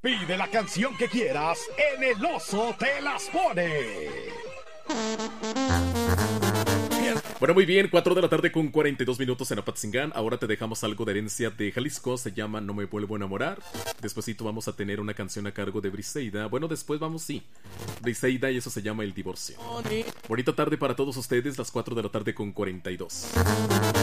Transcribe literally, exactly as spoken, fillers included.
Pide la canción que quieras en El Oso Te Las Pone. Bueno, muy bien, cuatro de la tarde con cuarenta y dos minutos en Apatzingán. Ahora te dejamos algo de herencia de Jalisco, se llama No Me Vuelvo a Enamorar. Despuésito vamos a tener una canción a cargo de Briseida. Bueno, después vamos, sí, Briseida, y eso se llama El Divorcio. Bonita tarde para todos ustedes, las cuatro de la tarde con cuarenta y dos.